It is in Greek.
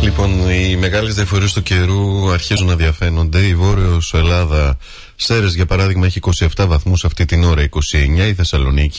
Λοιπόν, οι μεγάλες διαφορές του καιρού αρχίζουν να διαφαίνονται. Η Βόρειος Ελλάδα, Σέρρες για παράδειγμα, έχει 27 βαθμούς αυτή την ώρα, 29 η Θεσσαλονίκη.